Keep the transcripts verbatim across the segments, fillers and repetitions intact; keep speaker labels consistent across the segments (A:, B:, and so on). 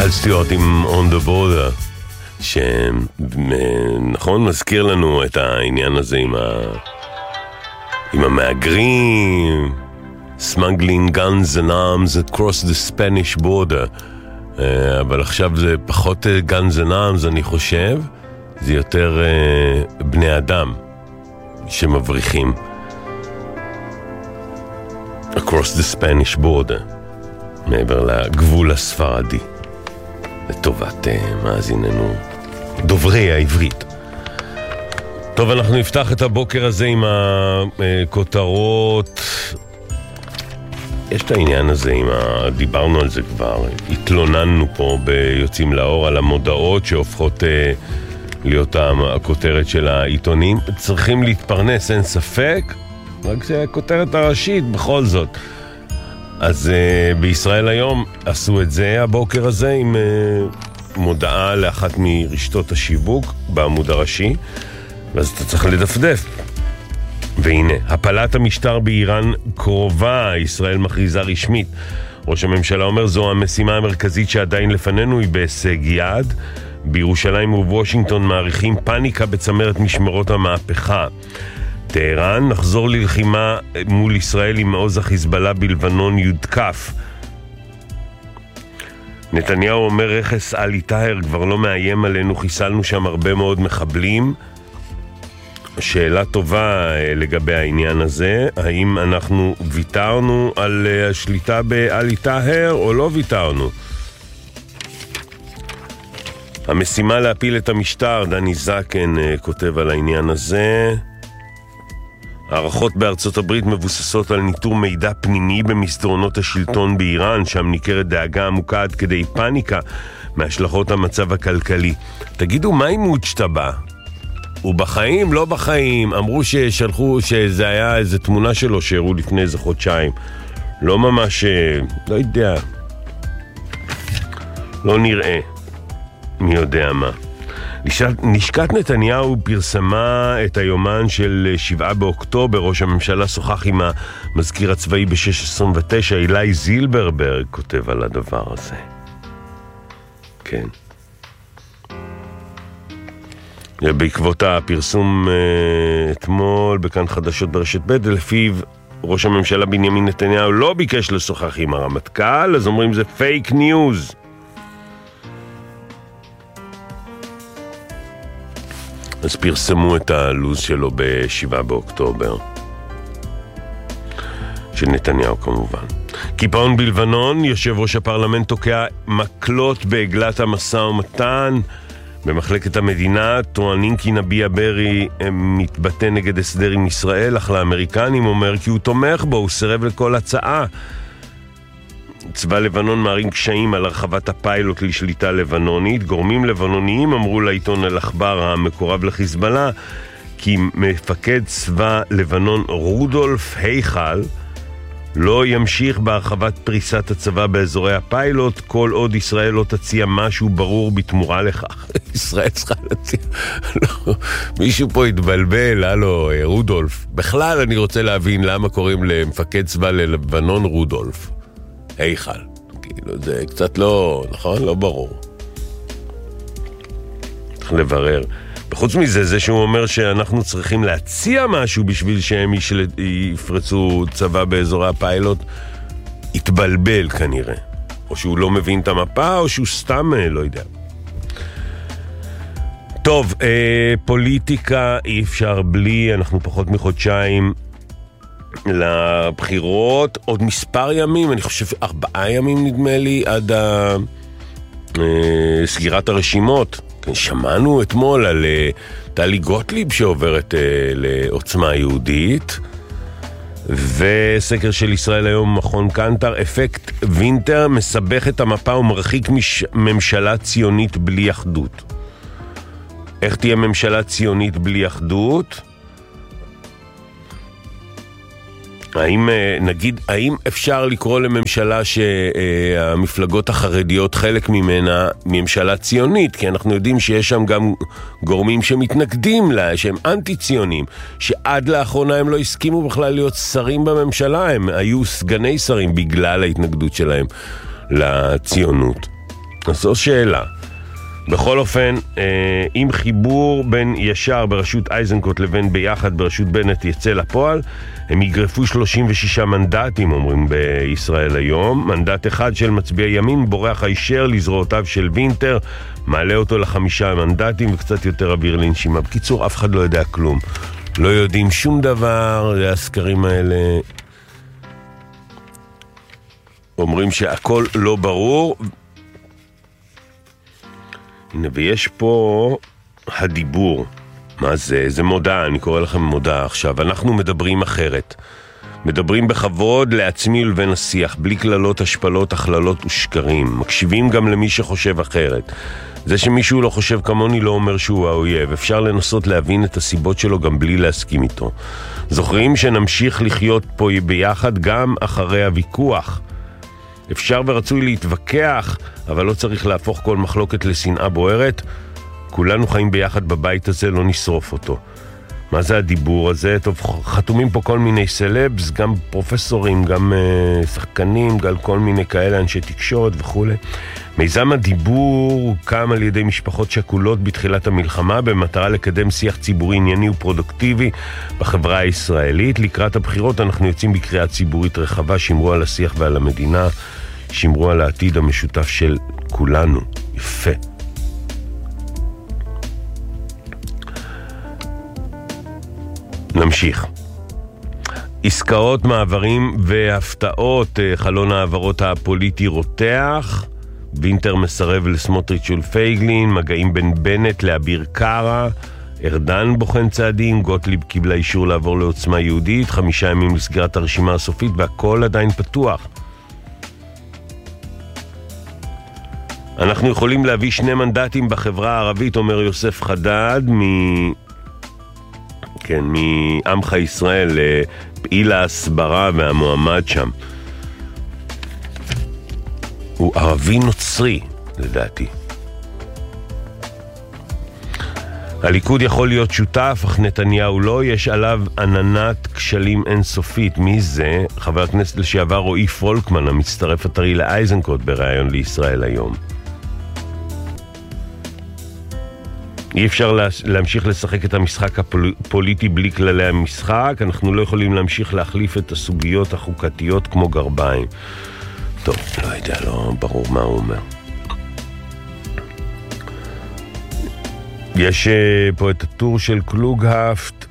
A: מייקל סטיוארט עם On the Border, שנכון מזכיר לנו את העניין הזה עם, ה... עם המאגרים, smuggling guns and arms across the Spanish border. אבל עכשיו זה פחות guns and arms, אני חושב, זה יותר uh, בני אדם שמבריחים across the Spanish border, מעבר לגבול הספרדי, לטובת uh, מאזיננו דוברי העברית. טוב, אנחנו נפתח את הבוקר הזה עם הכותרות. יש את העניין הזה, עם ה... דיברנו על זה כבר, התלוננו פה ביוצאים לאור על המודעות שהופכות אה, להיות הכותרת של העיתונים. צריכים להתפרנס, אין ספק, רק זה הכותרת הראשית בכל זאת. אז אה, בישראל היום עשו את זה הבוקר הזה עם אה, מודעה לאחת מרשתות השיווק בעמוד הראשי, ואז אתה צריך לדפדף. והנה, הפלת המשטר באיראן קרובה, ישראל מכריזה רשמית. ראש הממשלה אומר, זו המשימה המרכזית שעדיין לפנינו, היא בהישג יד. בירושלים ובוושינגטון מעריכים פאניקה בצמרת משמרות המהפכה. טהרן, נחזור ללחימה מול ישראל עם מעוז החיזבאללה בלבנון יודקף. נתניהו אומר, רכס עלי טהר כבר לא מאיים עלינו, חיסלנו שם הרבה מאוד מחבלים. שאלה טובה לגבי העניין הזה, האם אנחנו ויתרנו על השליטה בעלי טהר או לא ויתרנו? המשימה להפיל את המשטר, דני זקן כותב על העניין הזה. הערכות בארצות הברית מבוססות על ניטור מידע פנימי במסדרונות השלטון באיראן, שם ניכרת דאגה עמוקה עד כדי פאניקה מהשלכות המצב הכלכלי. תגידו, מה עם מוצ'טבה? הוא בחיים, לא בחיים. אמרו ששלחו, שזה היה איזו תמונה שלו שהראו לפני איזה חודשיים. לא ממש, לא יודע. לא נראה. מי יודע מה. לשכת נתניהו פרסמה את היומן של שבעה באוקטובר. ראש הממשלה שוחח עם המזכיר הצבאי ב-שש עשרים ותשע. אילי זילברברג כותב על הדבר הזה. כן. בעקבות הפרסום אתמול בכאן חדשות ברשת ב', לפיו ראש הממשלה בנימין נתניהו לא ביקש לשוחח עם הרמטכ"ל, אז אומרים זה פייק ניוז. אז פרסמו את הלוז שלו בשבעה באוקטובר של נתניהו כמובן. קיפאון בלבנון, יושב ראש הפרלמנט תוקע מקלות בעגלת המשא ומתן. במחלקת המדינה טוענים כי נביע ברי מתבטא נגד הסדר עם ישראל, אך לאמריקנים אומר כי הוא תומך בו, הוא סירב לכל הצעה. צבא לבנון מערים קשיים על הרחבת הפיילוט לשליטה לבנונית. גורמים לבנוניים אמרו לעיתון אל-אחבר המקורב לחיזבאללה כי מפקד צבא לבנון רודולף הייכל לא ימשיך בהרחבת פריסת הצבא באזורי הפיילוט כל עוד ישראל לא תציע משהו ברור בתמורה לכך. ישראל צריכה להציע. לא, מישהו פה התבלבל, הלו, רודולף. בכלל אני רוצה להבין למה קוראים למפקד צבא ללבנון רודולף. הייכל. כאילו זה קצת לא, נכון? לא ברור. צריך לברר. וחוץ מזה, זה שהוא אומר שאנחנו צריכים להציע משהו בשביל שהם יפרצו צבא באזורי הפיילוט, התבלבל כנראה. או שהוא לא מבין את המפה, או שהוא סתם לא יודע. טוב, אה, פוליטיקה אי אפשר בלי, אנחנו פחות מחודשיים לבחירות, עוד מספר ימים, אני חושב ארבעה ימים נדמה לי, עד ה, אה, סגירת הרשימות. שמענו אתמול על טלי גוטליב שעוברת לעוצמה יהודית, וסקר של ישראל היום מכון קנטר, אפקט וינטר מסבך את המפה ומרחיק ממשלה ציונית בלי אחדות. איך תהיה ממשלה ציונית בלי אחדות? האם, נגיד, האם אפשר לקרוא לממשלה שהמפלגות החרדיות חלק ממנה ממשלה ציונית? כי אנחנו יודעים שיש שם גם גורמים שמתנגדים לה, שהם אנטי-ציונים, שעד לאחרונה הם לא הסכימו בכלל להיות שרים בממשלה, הם היו סגני שרים בגלל ההתנגדות שלהם לציונות. אז זו שאלה. בכל אופן, אם חיבור בין ישר בראשות אייזנקוט לבין ביחד בראשות בנט יצא לפועל, הם יגרפו שלושים ושישה מנדטים, אומרים בישראל היום. מנדט אחד של מצביע ימין בורח הישר לזרועותיו של וינטר, מעלה אותו לחמישה מנדטים וקצת יותר אוויר לנשימה. בקיצור, אף אחד לא יודע כלום. לא יודעים שום דבר, הסקרים האלה אומרים שהכל לא ברור. הנה, ויש פה הדיבור. מה זה? זה מודע, אני קורא לכם מודע עכשיו. אנחנו מדברים אחרת. מדברים בכבוד לעצמי ולבין השיח, בלי כללות, השפלות, הכללות ושקרים. מקשיבים גם למי שחושב אחרת. זה שמישהו לא חושב כמוני לא אומר שהוא האויב. אפשר לנסות להבין את הסיבות שלו גם בלי להסכים איתו. זוכרים שנמשיך לחיות פה ביחד גם אחרי הוויכוח. אפשר ורצוי להתווכח, אבל לא צריך להפוך כל מחלוקת לשנאה בוערת. כולנו חיים ביחד בבית הזה, לא נשרוף אותו. מה זה הדיבור הזה? טוב, חתומים פה כל מיני סלבס, גם פרופסורים, גם uh, שחקנים, גם כל מיני כאלה, אנשי תקשורת וכו'. מיזם הדיבור קם על ידי משפחות שכולות בתחילת המלחמה, במטרה לקדם שיח ציבורי ענייני ופרודוקטיבי בחברה הישראלית. לקראת הבחירות אנחנו יוצאים בקריאה ציבורית רחבה, שמרו על השיח ועל המדינה, שמרו על העתיד המשותף של כולנו. יפה. נמשיך. עסקאות, מעברים והפתעות, חלון העברות הפוליטי רותח, וינטר מסרב לסמוטריץ' ולפייגלין, מגעים בין בנט לאביר קארה, ארדן בוחן צעדים, גוטליב קיבלה אישור לעבור לעוצמה יהודית, חמישה ימים לסגירת הרשימה הסופית והכל עדיין פתוח. אנחנו יכולים להביא שני מנדטים בחברה הערבית, אומר יוסף חדד, מ... כן, מעמך ישראל, פעיל ההסברה והמועמד שם. הוא ערבי נוצרי, לדעתי. הליכוד יכול להיות שותף, אך נתניהו לא, יש עליו עננת כשלים אינסופית. מי זה? חבר הכנסת לשעבר רועי פולקמן, המצטרף הטרי לאייזנקוט בראיון לישראל היום. אי אפשר להמשיך לשחק את המשחק הפוליטי בלי כללי המשחק. אנחנו לא יכולים להמשיך להחליף את הסוגיות החוקתיות כמו גרביים. טוב, לא יודע, לא ברור מה הוא אומר. יש פה את הטור של קלוגהפט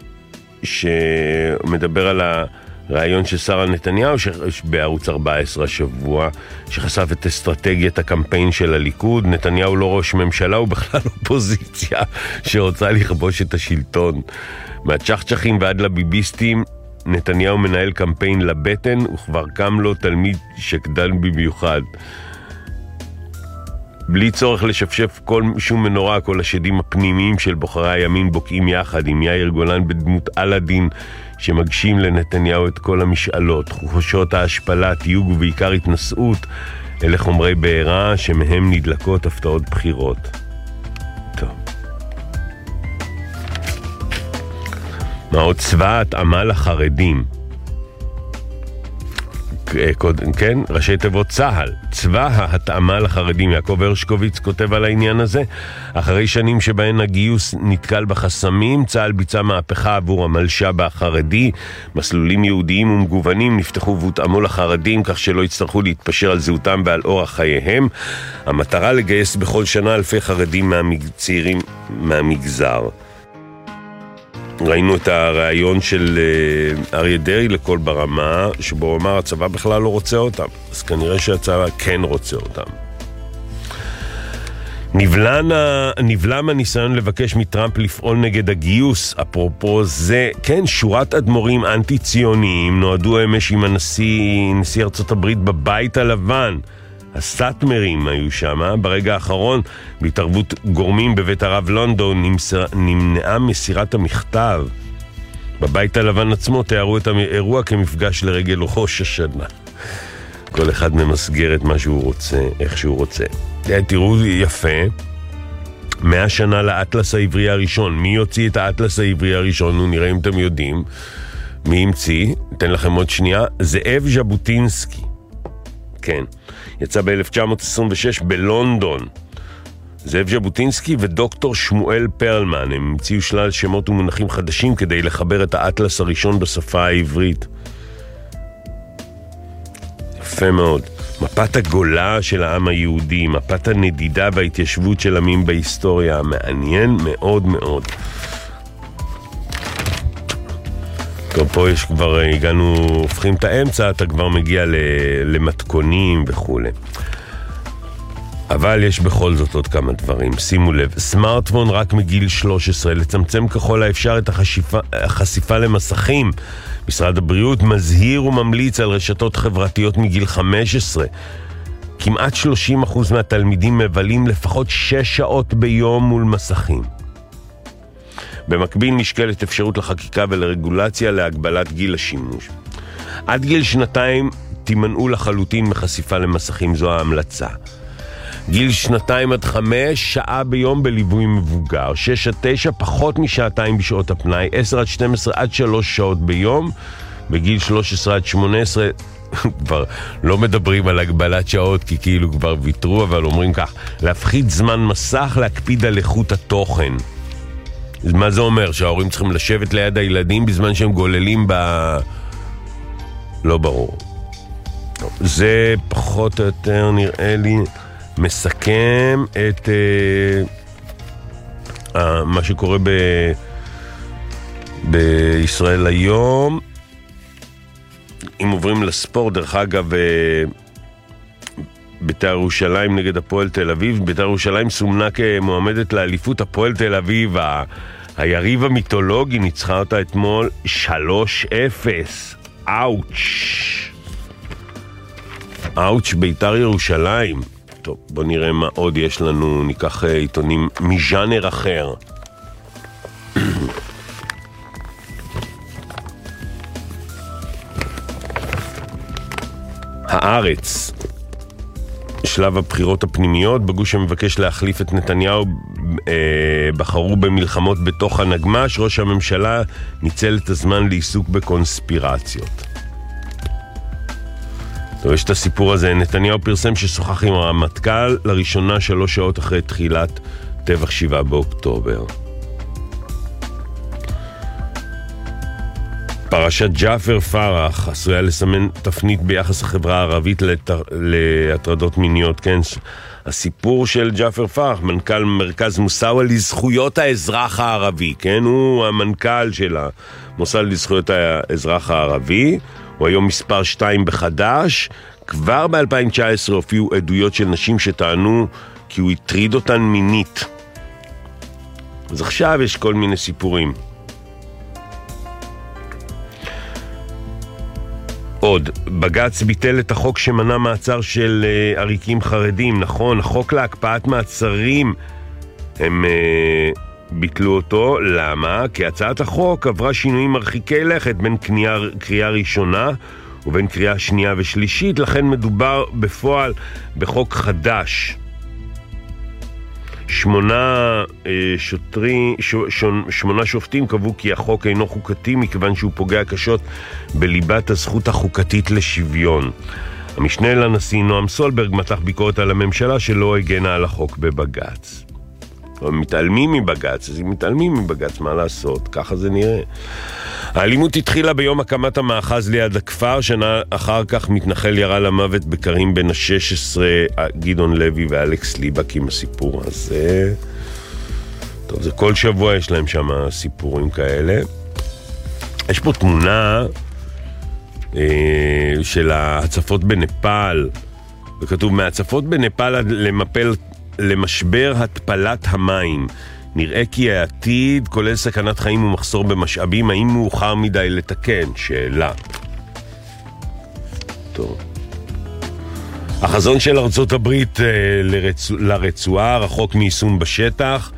A: שמדבר על הרעיון של שרה נתניהו בערוץ ארבע עשרה השבוע, שחשף את אסטרטגיית הקמפיין של הליכוד. נתניהו לא ראש ממשלה, הוא בכלל אופוזיציה שרוצה לכבוש את השלטון. מהצ'חצ'חים ועד לביביסטים, נתניהו מנהל קמפיין לבטן, וכבר קם לו תלמיד שקדן במיוחד. בלי צורך לשפשף כל שום מנורה, כל השדים הפנימיים של בוחרי הימין בוקעים יחד עם יאיר גולן בדמות אלאדין שמגשים לנתניהו את כל המשאלות, חושות ההשפלה, תיוג ובעיקר התנסות, אלה חומרי בעירה שמהם נדלקות הפתעות בחירות. טוב. מה עוד? צבא התאמה לחרדים. כן, ראשי תיבות צהל, צבא ההתאמה לחרדים. יעקב הרשקוביץ כותב על העניין הזה. אחרי שנים שבהן הגיוס נתקל בחסמים, צהל ביצע מהפכה עבור המלש"ב החרדי. מסלולים יהודיים ומגוונים נפתחו והותאמו לחרדים כך שלא יצטרכו להתפשר על זהותם ועל אורח חייהם. המטרה לגייס בכל שנה אלפי חרדים צעירים מהמגזר. ראינו את הרעיון של אריה דרעי לכל ברמה, שבו הוא אמר הצבא בכלל לא רוצה אותם, אז כנראה שהצבא כן רוצה אותם. נבלם הניסיון לבקש מטראמפ לפעול נגד הגיוס. אפרופו זה, כן, שורת אדמו"רים אנטי-ציוניים נועדו אמש עם הנשיא, נשיא ארצות הברית בבית הלבן. הסאטמרים היו שם. ברגע האחרון, בהתערבות גורמים בבית הרב לונדון, נמסר, נמנעה מסירת המכתב. בבית הלבן עצמו תיארו את האירוע כמפגש לרגל ראש השנה. כל אחד ממסגר את מה שהוא רוצה, איך שהוא רוצה. תראו יפה, מאה שנה לאטלס העברי הראשון. מי יוציא את האטלס העברי הראשון? נו, נראה אם אתם יודעים. מי המציא? אתן לכם עוד שנייה. זאב ז'בוטינסקי. כן. יצא ב-אלף תשע מאות עשרים ושש בלונדון. זאב ז'בוטינסקי ודוקטור שמואל פרלמן, הם המציאו שלל שמות ומונחים חדשים כדי לחבר את האטלס הראשון בשפה העברית. יפה מאוד. מפת הגולה של העם היהודי, מפת הנדידה וההתיישבות של עמים בהיסטוריה, מעניין מאוד מאוד. טוב, פה יש כבר, הגענו, הופכים את האמצע, אתה כבר מגיע למתכונים וכו'. אבל יש בכל זאת עוד כמה דברים. שימו לב, סמארטפון רק מגיל שלוש עשרה, לצמצם ככל האפשר את החשיפה, החשיפה למסכים. משרד הבריאות מזהיר וממליץ על רשתות חברתיות מגיל חמש עשרה. כמעט שלושים אחוז מהתלמידים מבלים לפחות שש שעות ביום מול מסכים. במקביל נשקלת אפשרות לחקיקה ולרגולציה להגבלת גיל השימוש. עד גיל שנתיים תימנעו לחלוטין מחשיפה למסכים, זו ההמלצה. גיל שנתיים עד חמש, שעה ביום בליווי מבוגר. שש עד תשע, פחות משעתיים בשעות הפנאי. עשר עד שתים עשרה, עד שלוש שעות ביום. בגיל שלוש עשרה עד שמונה עשרה, כבר לא מדברים על הגבלת שעות, כי כאילו כבר ויתרו, אבל אומרים כך, להפחית זמן מסך, להקפיד על איכות התוכן. מה זה אומר? שההורים צריכים לשבת ליד הילדים בזמן שהם גוללים ב... לא ברור. זה פחות או יותר נראה לי מסכם את uh, uh, מה שקורה ב... בישראל היום. אם עוברים לספורט, דרך אגב, בית"ר ירושלים נגד הפועל תל אביב, בית"ר ירושלים סומנה כמועמדת לאליפות. הפועל תל אביב, ה... היריב המיתולוגי, ניצחה אותה אתמול שלוש אפס. אאוץ' אאוץ' בית"ר ירושלים. טוב, בוא נראה מה עוד יש לנו. ניקח עיתונים מז'אנר אחר. הארץ, שלב הבחירות הפנימיות, בגוש המבקש להחליף את נתניהו, אה, בחרו במלחמות בתוך הנגמש. ראש הממשלה ניצל את הזמן לעיסוק בקונספירציות. טוב, יש את הסיפור הזה. נתניהו פרסם ששוחח עם הרמטכ"ל לראשונה שלוש שעות אחרי תחילת טבח שבעה באוקטובר. פרשת ג'אפר פרח עשויה לסמן תפנית ביחס החברה הערבית לת... להטרדות מיניות. כן, הסיפור של ג'אפר פרח, מנכ"ל מרכז מוסאווה לזכויות האזרח הערבי, כן, הוא המנכ"ל של המוסד לזכויות האזרח הערבי, הוא היום מספר שתיים בחדש. כבר ב-אלפיים תשע עשרה הופיעו עדויות של נשים שטענו כי הוא הטריד אותן מינית. אז עכשיו יש כל מיני סיפורים. עוד, בג"ץ ביטל את החוק שמנע מעצר של uh, עריקים חרדים. נכון, החוק להקפאת מעצרים, הם uh, ביטלו אותו. למה? כי הצעת החוק עברה שינויים מרחיקי לכת בין קריאה, קריאה ראשונה ובין קריאה שנייה ושלישית, לכן מדובר בפועל בחוק חדש. שמונה אה, שוטרים, ש, ש, שמונה שופטים קבעו כי החוק אינו חוקתי מכיוון שהוא פוגע קשות בליבת הזכות החוקתית לשוויון. המשנה לנשיא נועם סולברג מתח ביקורת על הממשלה שלא הגנה על החוק בבג"ץ. הם מתעלמים מבג"ץ, אז הם מתעלמים מבג"ץ, מה לעשות? ככה זה נראה. האלימות התחילה ביום הקמת המאחז ליד הכפר, שנה אחר כך מתנחל ירה למוות בקרים בין ה-שש עשרה, גדעון לוי ואלכס ליבק עם הסיפור הזה. טוב, זה כל שבוע יש להם שם סיפורים כאלה. יש פה תמונה אה, של ההצפות בנפאל, וכתוב, מהצפות בנפאל למפל למשבר התפלת המים. נראה כי העתיד כולל סכנת חיים ומחסור במשאבים. האם מאוחר מדי לתקן? שאלה. טוב. החזון של ארצות הברית אה, לרצוע, לרצועה רחוק מיישום בשטח.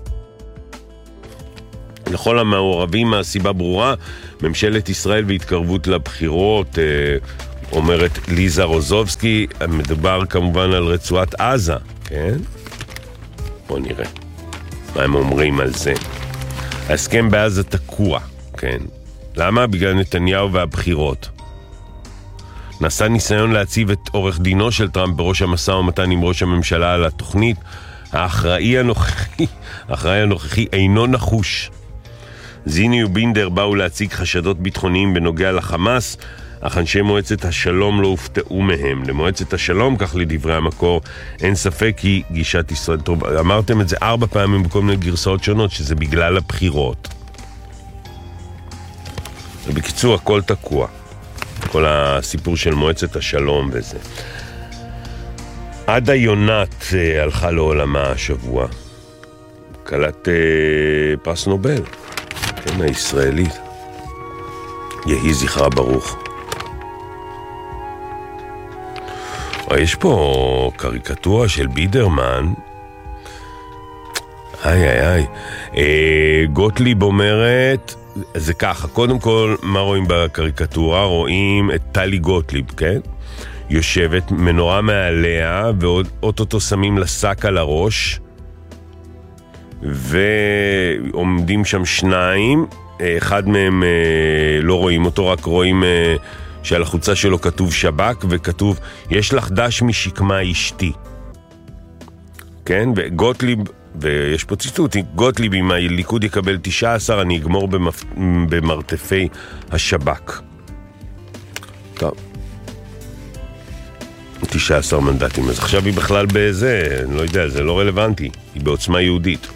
A: לכל המעורבים מהסיבה ברורה, ממשלת ישראל והתקרבות לבחירות, אה, אומרת ליזה רוזובסקי. מדובר כמובן על רצועת עזה, כן? בוא נראה מה הם אומרים על זה. ההסכם בעזה תקוע, כן. למה? בגלל נתניהו והבחירות. נעשה ניסיון להציב את עורך דינו של טראמפ בראש המשא ומתן עם ראש הממשלה על התוכנית. האחראי הנוכחי, האחראי הנוכחי אינו נחוש. זיני ובינדר באו להציג חשדות ביטחוניים בנוגע לחמאס, אך אנשי מועצת השלום לא הופתעו מהם. למועצת השלום, כך לדברי המקור, אין ספק כי גישת ישראל... טוב, אמרתם את זה ארבע פעמים בכל מיני גרסאות שונות, שזה בגלל הבחירות. ובקיצור, הכל תקוע. כל הסיפור של מועצת השלום וזה. עדה יונת אה, הלכה לעולמה השבוע. קלת אה, פרס נובל. כן, הישראלית. יהי זכרה ברוך. יש פה קריקטורה של בידרמן. איי איי איי. אה, גוטליב אומרת, זה ככה, קודם כל, מה רואים בקריקטורה? רואים את טלי גוטליב, כן? יושבת, מנורה מעליה, ועוד אוטוטו שמים לה שק על הראש, ועומדים שם שניים, אחד מהם לא רואים אותו, רק רואים שעל החוצה שלו כתוב שבק, וכתוב, יש לך דש משקמה אשתי. כן? וגוטליב, ויש פה ציטוט, גוטליב, אם הליכוד יקבל תשע עשרה, אני אגמור במפ... במרתפי השבק. טוב. תשע עשרה מנדטים, אז עכשיו היא בכלל בזה, אני לא יודע, זה לא רלוונטי, היא בעוצמה יהודית.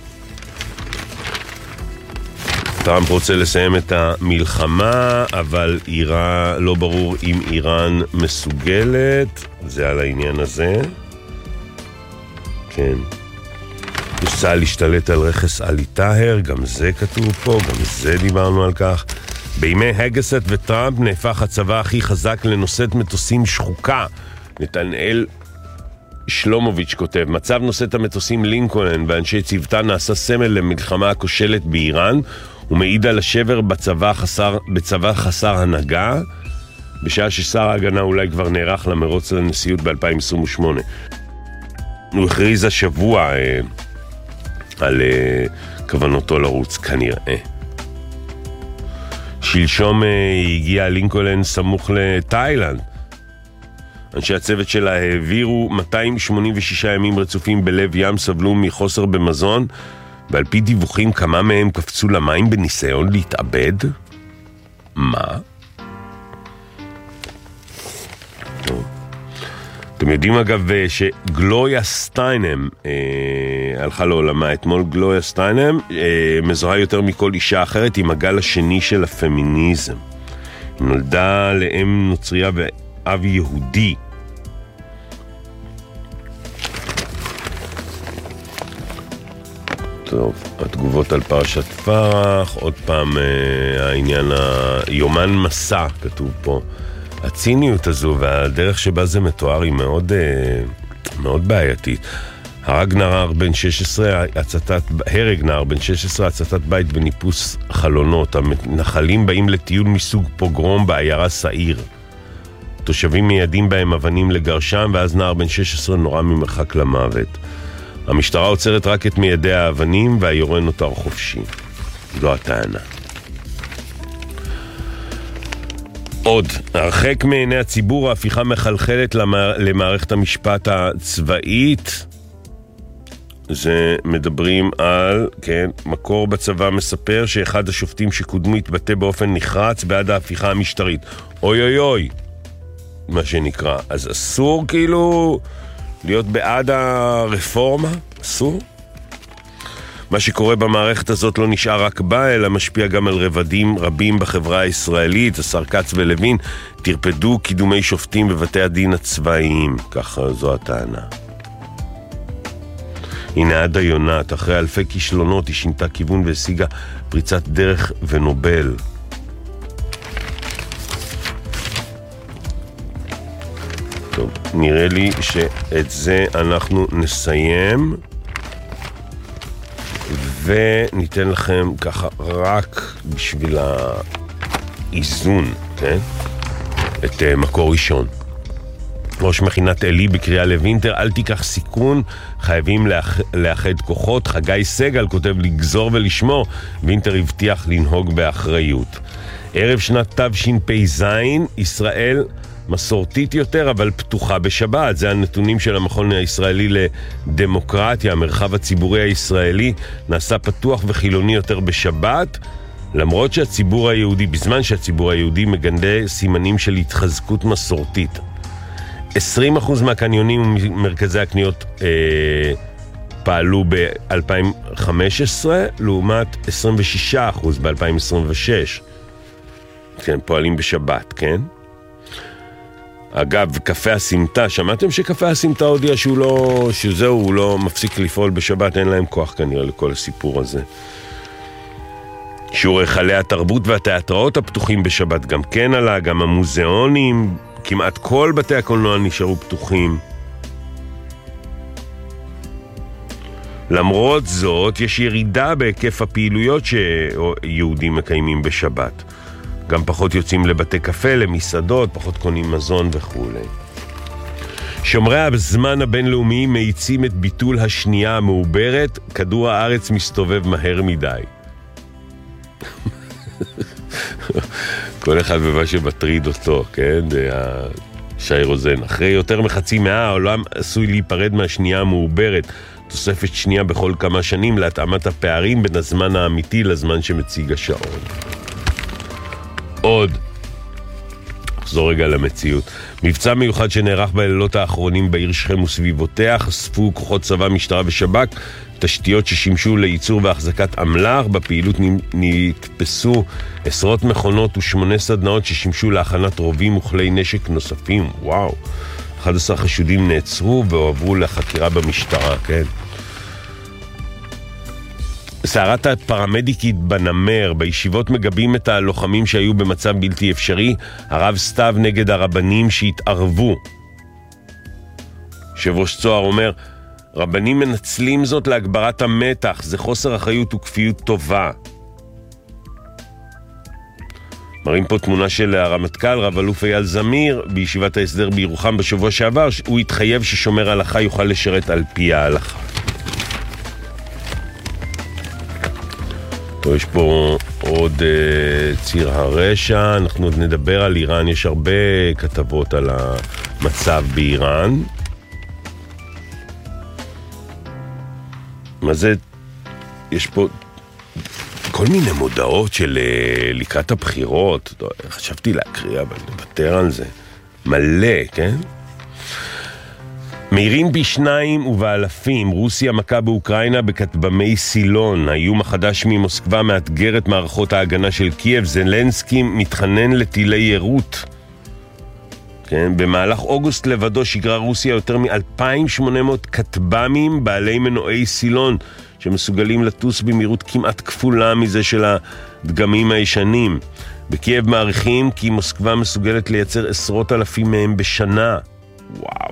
A: טראמפ רוצה לסיים את המלחמה, אבל איראן, לא ברור אם איראן מסוגלת, זה על העניין הזה. כן. יש צה"ל להשתלט על רכס עלי טהר, גם זה כתוב פה, גם זה דיברנו על כך. בימי הגסט וטראמפ נהפך הצבא הכי חזק לנושאת מטוסים שחוקה. נתנאל שלומוביץ' כותב, מצב נושאת המטוסים לינקולן ואנשי צוותה נעשה סמל למלחמה הכושלת באיראן, ומעיד על השבר בצבא חסר, בצבא חסר הנהגה, בשעה ששר ההגנה אולי כבר נערך למרוץ לנשיאות ב-אלפיים עשרים ושמונה. הוא הכריז השבוע אה, על אה, כוונתו לרוץ, כנראה. שלשום אה, הגיע לינקולן סמוך לתאילנד. אנשי הצוות שלה העבירו מאתיים שמונים ושישה ימים רצופים בלב ים, סבלו מחוסר במזון, ועל פי דיווחים כמה מהם קפצו למים בניסיון להתאבד. מה? טוב. אתם יודעים אגב שגלויה סטיינם אה, הלכה לעולמה אתמול. גלויה סטיינם אה, מזוהה יותר מכל אישה אחרת עם הגל השני של הפמיניזם. היא נולדה לאם נוצריה ואב יהודי. טוב, התגובות על פרשת פרח, עוד פעם אה, העניין היומן מסע כתוב פה. הציניות הזו והדרך שבה זה מתואר היא מאוד, מאוד בעייתית. הרג נער בן שש עשרה, הצתת, הרג נער בן שש עשרה, הצתת בית בניפוס חלונות. המנחלים באים לטיול מסוג פוגרום בעיירה סעיר. תושבים מיידים בהם אבנים לגרשם, ואז נער בן שש עשרה נורא ממרחק למוות. המשטרה עוצרת רק את מיידי האבנים, והיורה נותר חופשי. זו הטענה. עוד, הרחק מעיני הציבור, ההפיכה מחלחלת למערכת המשפט הצבאית. זה מדברים על, כן, מקור בצבא מספר שאחד השופטים שקודמו התבטא באופן נחרץ בעד ההפיכה המשטרית. אוי אוי אוי, מה שנקרא. אז אסור כאילו להיות בעד הרפורמה? אסור? מה שקורה במערכת הזאת לא נשאר רק בה, אלא משפיע גם על רבדים רבים בחברה הישראלית. השר כץ ולוין תרפדו קידומי שופטים בבתי הדין הצבאיים. ככה זו הטענה. הנה עדה יונת, אחרי אלפי כישלונות היא שינתה כיוון והשיגה פריצת דרך ונובל. טוב, נראה לי שאת זה אנחנו נסיים. וניתן לכם ככה רק בשביל האיזון, כן? את uh, מקור ראשון. ראש מכינת אלי בקריאה לוינטר, אל תיקח סיכון, חייבים לאח... לאחד כוחות. חגי סגל כותב לגזור ולשמור, וינטר הבטיח לנהוג באחריות. ערב שנת תשפ"ז, ישראל מסורתית יותר, אבל פתוחה בשבת. זה הנתונים של המכון הישראלי לדמוקרטיה. המרחב הציבורי הישראלי נעשה פתוח וחילוני יותר בשבת, למרות שהציבור היהודי, בזמן שהציבור היהודי מגלה סימנים של התחזקות מסורתית. עשרים אחוז מהקניונים ומרכזי הקניות אה, פעלו ב-אלפיים וחמש עשרה, לעומת עשרים ושישה אחוז ב-אלפיים עשרים ושש. כן, פועלים בשבת, כן? אגב, קפה הסמטה, שמעתם שקפה הסמטה הודיע שהוא לא, שזהו, הוא לא מפסיק לפעול בשבת, אין להם כוח כנראה לכל הסיפור הזה. שיעור היכלי התרבות והתיאטראות הפתוחים בשבת גם כן עלה, גם המוזיאונים, כמעט כל בתי הקולנוע נשארו פתוחים. למרות זאת, יש ירידה בהיקף הפעילויות שיהודים מקיימים בשבת. גם פחות יוצאים לבתי קפה, למסעדות, פחות קונים מזון וכו'. שומרי הזמן הבינלאומיים מאיצים את ביטול השנייה המעוברת, כדור הארץ מסתובב מהר מדי. כל אחד במה שמטריד אותו, כן? שי רוזן. אחרי יותר מחצי מאה, העולם עשוי להיפרד מהשנייה המעוברת. תוספת שנייה בכל כמה שנים להתאמת הפערים בין הזמן האמיתי לזמן שמציג השעון. עוד, אחזור רגע למציאות. מבצע מיוחד שנערך בלילות האחרונים בעיר שכם וסביבותיה, חשפו כוחות צבא, משטרה ושב"כ תשתיות ששימשו לייצור והחזקת אמל"ח. בפעילות נתפסו עשרות מכונות ושמונה סדנאות ששימשו להכנת רובים וכלי נשק נוספים. וואו. אחד עשר חשודים נעצרו והועברו לחקירה במשטרה, כן. סערת הפרמדיקית בנמר, בישיבות מגבים את הלוחמים שהיו במצב בלתי אפשרי, הרב סתיו נגד הרבנים שהתערבו. יושב ראש צוהר אומר, רבנים מנצלים זאת להגברת המתח, זה חוסר אחריות וכפיות טובה. מראים פה תמונה של הרמטכ"ל, רב אלוף אייל זמיר, בישיבת ההסדר בירוחם בשבוע שעבר, הוא התחייב ששומר הלכה יוכל לשרת על פי ההלכה. טוב, יש פה עוד uh, ציר הרשע, אנחנו עוד נדבר על איראן, יש הרבה כתבות על המצב באיראן. מה זה? יש פה כל מיני מודעות של uh, לקראת הבחירות, חשבתי להקריא, אבל נוותר על זה. מלא, כן? מהירים בשניים ובאלפים, רוסיה מכה באוקראינה בכטבמי סילון. האיום החדש ממוסקבה מאתגר את מערכות ההגנה של קייב. זלנסקי מתחנן לטילי יירוט. כן, במהלך אוגוסט לבדו שגרה רוסיה יותר מ-אלפיים ושמונה מאות כטבמים בעלי מנועי סילון, שמסוגלים לטוס במהירות כמעט כפולה מזה של הדגמים הישנים. בקייב מעריכים כי מוסקבה מסוגלת לייצר עשרות אלפים מהם בשנה. וואו.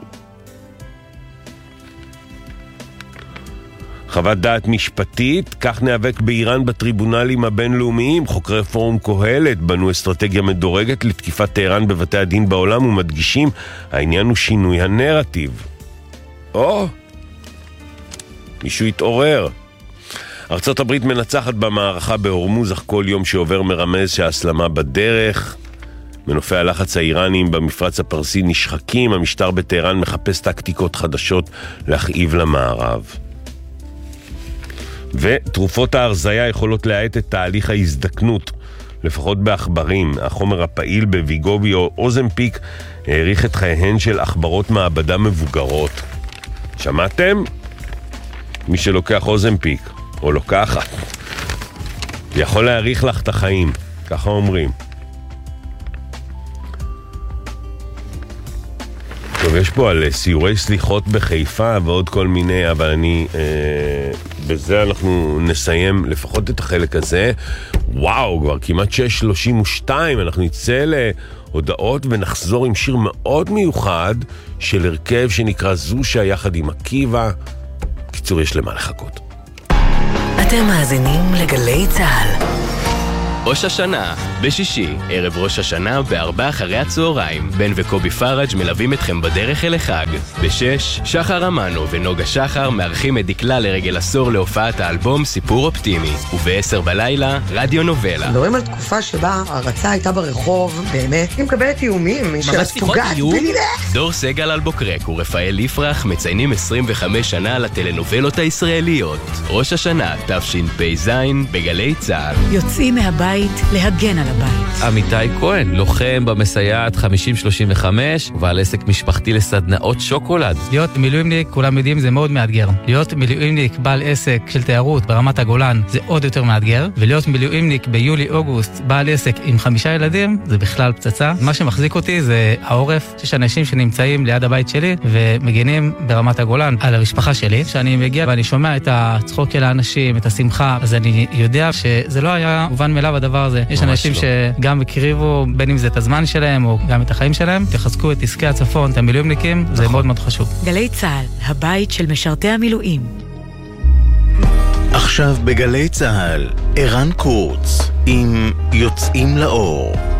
A: חוות דעת משפטית, כך נאבק באיראן בטריבונלים הבינלאומיים. חוקרי פורום קהלת בנו אסטרטגיה מדורגת לתקיפת טהרן בבתי הדין בעולם ומדגישים, העניין הוא שינוי הנרטיב. או, מישהו התעורר. ארצות הברית מנצחת במערכה בהורמוז, אך כל יום שעובר מרמז שההסלמה בדרך. מנופי הלחץ האיראניים במפרץ הפרסי נשחקים, המשטר בטהרן מחפש טקטיקות חדשות להכאיב למערב. ותרופות ההרזיה יכולות להאט את תהליך ההזדקנות, לפחות באחברים. החומר הפעיל בוויגובי או אוזנפיק העריך את חייהן של אחברות מעבדה מבוגרות. שמעתם? מי שלוקח אוזנפיק, או לוקחת, יכול להעריך לך את החיים, ככה אומרים. טוב, יש פה על סיורי סליחות בחיפה ועוד כל מיני, אבל אני, אה, בזה אנחנו נסיים לפחות את החלק הזה. וואו, כבר כמעט שש שלושים ושתיים, אנחנו נצא להודעות ונחזור עם שיר מאוד מיוחד של הרכב שנקרא זושה יחד עם עקיבא. קיצור, יש למה לחכות.
B: אתם מאזינים לגלי צהל. ראש השנה, בשישי, ערב ראש השנה, בארבע אחרי הצהריים. בן וקובי פראג' מלווים אתכם בדרך אל החג. בשש, שחר אמנו ונוגה שחר מארחים את דקלה לרגל עשור להופעת האלבום סיפור אופטימי. ובעשר בלילה, רדיו נובלה.
C: מדברים על תקופה שבה הרצה הייתה ברחוב, באמת, היא מקבלת איומים, שאת פוגעת בלך.
B: דור סגל אלבוקרק ורפאל יפרח מציינים עשרים וחמש שנה לטלנובלות הישראליות. ראש השנה, תשפ"ז, בגלי צה"ל.
D: יוצאים מהבית להגן על הבית.
E: עמיתי כהן, לוחם במסייעת חמישים שלושים וחמש, ובעל עסק משפחתי לסדנאות שוקולד.
F: להיות מילואימניק, כולם יודעים, זה מאוד מאתגר. להיות מילואימניק בעל עסק של תיירות ברמת הגולן זה עוד יותר מאתגר, ולהיות מילואימניק ביולי-אוגוסט בעל עסק עם חמישה ילדים זה בכלל פצצה. מה שמחזיק אותי זה העורף. יש אנשים שנמצאים ליד הבית שלי ומגינים ברמת הגולן על המשפחה שלי. כשאני מגיע ואני שומע את הצחוק של האנשים, את השמחה, אז אני יודע שזה לא היה מובן מאליו הדבר הזה. יש אנשים לא. שגם הקריבו, בין אם זה את הזמן שלהם או גם את החיים שלהם, תחזקו את עסקי הצפון, את המילואימניקים, נכון. זה מאוד מאוד חשוב.
D: גלי צה"ל, הבית של משרתי המילואים.
G: עכשיו בגלי צה"ל, ערן קורץ עם יוצאים לאור.